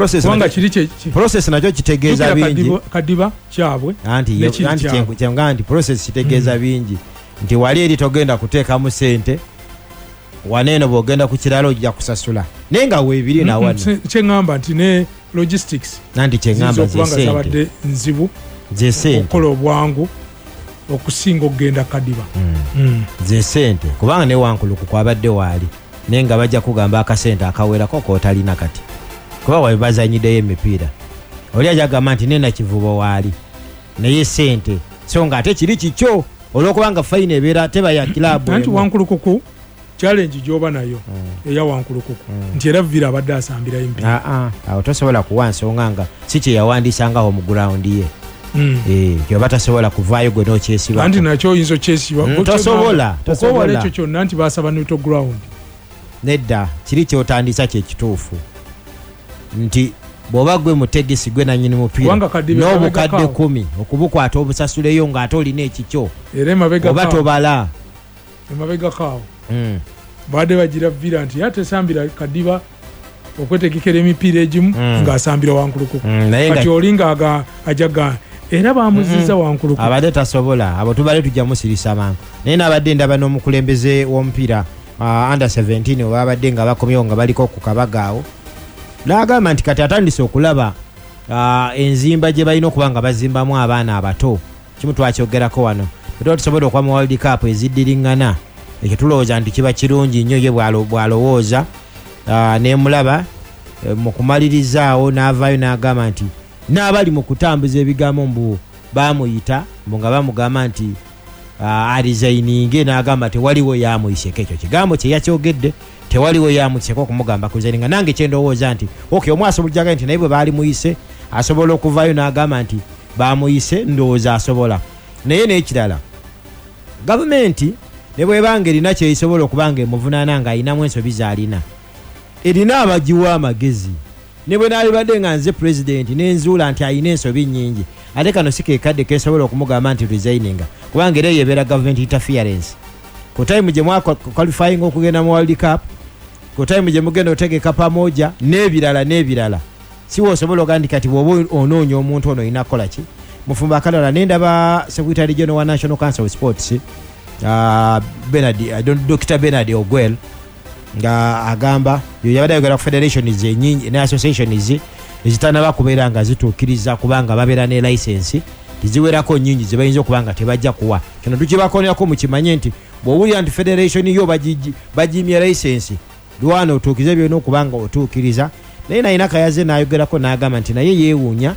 process nakyo kitegeeza bingi kadiba kyabwe anti process kitegeeza bingi nti wali eri togenda kuteekamu sente waneeno bw'ogenda ku kiralo ojja kusasula naye nga weebiri nawana kyeŋŋamba nti ne logistics nanti kyeŋŋamba zabadde nzibu okukola obwangu okusinga okugenda kadiba ze sente kubanga ne wankuluku kwabadde waali naye nga bajja kugamba akasente akawerako kootalina kati kuba wabazanyiddeyo emipiira oli ajagamba nti nena kivubo waali naye sente so nga ate kiri kikyo olwokubanga fayina ebeera teba ya kilabu anti wankulukuku challenge gyoba nayo eya wankulukuku nti era vira abadde asambirayo emipiira awo tosobola kuwa nsonga nga si kye yawandiisangaho mu ground ye kyoba tasobola kuvaayo gwe n'okyesiba anti nakyo oyinza okyesiba tosobola ekyo kyonna nti basaba neutral ground nedda kiri kyotandisa kyekituufu nti bw'oba gwe mutegesi gwe nanyini mupiira n'obukadde 10 okubukwata obusasuleyo ng'ate olina ekikyo oba tobala emabega kaawo baadde bagira vira nti yatesambira kadiba okwetegekera emipiira egimu ng'asambira wankulukuku kati oli nga ajaga era bamuziza wankulukuku abadde tasobola abo tubale tujja musirisa mangu naye n'abadde ndaba n'omukulembeze w'omupiira under 17 oba abadde nga bakomyewo nga baliko ku kabagaawo n'agamba nti kati atandise okulaba enzimba gye balina okuba nga bazimbamu abaana abato kimu twakyogerako wano era tusobole okuba mu World Cup eziddiringana ekyo tulowooza nti kiba kirungi nnyo ye bw'alowooza nemulaba mu kumalirizaawo n'avaayo n'agamba nti n'abali mu kutambuza ebigambo mbu baamuyita mbu nga bamugamba nti alizayininge n'agamba tewaliwo yamuyiseko ekyo kigambo kye yakyogedde tewaliwo yamuyiseko okumugamba kuzayininga nange kyendowooza nti omu asobojjaga nti naye bwe baali muyise asobola okuvaayo n'agamba nti bamuyise ndowooza asobola naye n'ekirala gavumenti ne bwebanga erina kyeyisobola okubanga emuvunaana ng'ayinamu ensobi z'alina erina abagiwa amagezi ne bwe naalibadde nga nze pulezidenti n'enzuula nti ayina ensobi nnyingi ate kano si kekadde kesobola okumugamba nti resigninga kubanga era yebeera government interference ku time gye mwakwalifying okugenda mu World Cup ku time gye mugenda otegeka pamoja n'ebirala siwe osobola oga nti kati bw'oba onoonya omuntu ono olina kukola ki mufumba akalala nendaba secretary general wa National Council of Sports Dr. Bernard Ogwell nga agamba yabadde ayogera ku federations enyingi ne associations ezitanaba kubeera nga zituukiriza kubanga babeera ne license tiziwerako nyingi zibayinza okuba nga tebajja kuwa kino tukibakonerako mukimanye nti bw'owulira nti federation yo bagimye license lwana otuukize byonna okuba nga otuukiriza naye nayina kayaze n'ayogerako n'agamba nti naye yeewuunya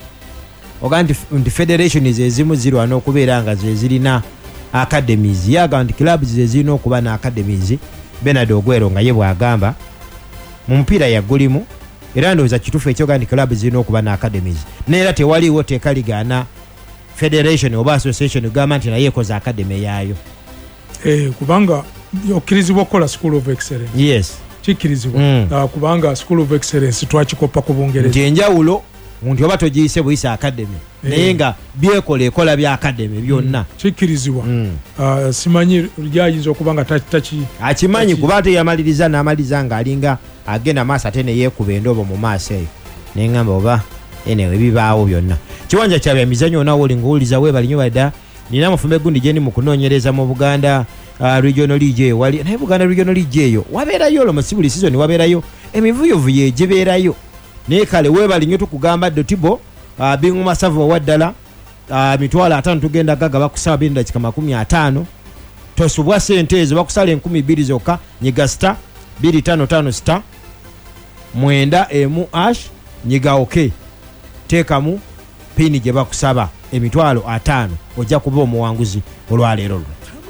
oga nti federations ezimu zirwana okubeera nga zezirina academies yaga nti clubs zezirina okuba na academies Bernard Ogwero nga ye bwagamba mu mupiira yagulimu era ndowooza kituufu ekyoga nti clubs zirina okuba na academies naye era tewaliwo teeka ligaana federation oba association gamba nti naye ekoza academy yaayo kubanga okkirizibwa okukola school of excellence yes kikkirizibwa kubanga school of excellence twakikopa ku Bungereza nti enjawulo nti oba togiyise buyisa academy naye nga byekola ekola bya academy byonna kikkirizibwa simanyi lyayinza okuba nga akimanyi kuba ate yamaliriza n'amaliza ng'alinga agenda maaso ate ne yeekuba endobo mu maaso eyo naye ngamba oba enewe bibaawo byonna kiwanja kyabya mizanyo onawo olinga owuliza weebalinyo badda nina amafumbe gundi gye ndi mu kunoonyereza mu Buganda regional league eyo wali naye Buganda regional league eyo wabeerayo olwo musibuli season wabeerayo emivuyovuyo egibeerayo naye kale weebalinyo tukugamba Dotibo bingu masavu waddala mitwalo 5 tugenda gaga bakusaba binda kika 50 tosubwa sente ezo bakusala 12 zokka nyiga star 255 star mwenda emu ash nyiga okay tekamu pini gye bakusaba emitwalo 5 ojja kuba omuwanguzi olwaleero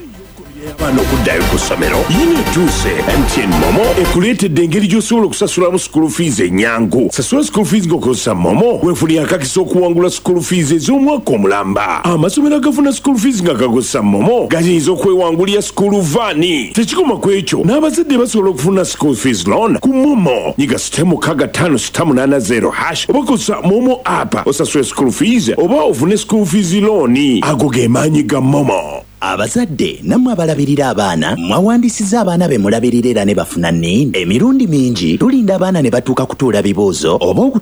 Abana okuddayo ku ssomero yini etuuse MTN Momo ekuleetedde engeri gy'osobola okusasulamu school fees ennyangu. Sasula school fees ng'okozesa Momo weefunira akakisa okuwangula school fees ez'omwaka omulamba. Amasomero agafuna school fees nga gakozesa Momo gayinza okwewangulira school vaani. Tekikoma ku ekyo n'abazadde basobola okufuna school fees loan ku Momo. Nyiga *55880# oba kozesa Momo app osasule school fees oba ofune school fees loan. Ago ge maanyi ga Momo. Abazadde nammwe abalabirira abaana mwawandisiza abaana be mulabirira era ne bafuna nini emirundi mingi tulinda abaana ne batuuka kutuula bibuuzo oba